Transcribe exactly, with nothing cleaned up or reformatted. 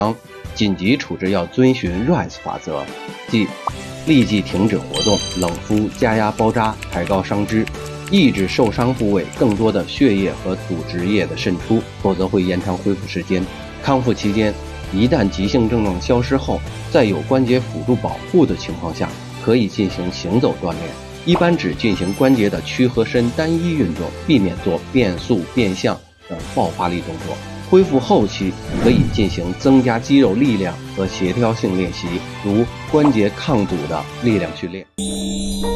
紧急处置要遵循 R I S E 法则，即立即停止活动、冷敷、加压包扎、抬高伤肢，抑制受伤部位更多的血液和组织液的渗出，否则会延长恢复时间。康复期间，一旦急性症状消失后，在有关节辅助保护的情况下，可以进行行走锻炼，一般只进行关节的屈和伸单一运动，避免做变速、变向等爆发力动作。恢复后期可以进行增加肌肉力量和协调性练习，如关节抗阻的力量训练。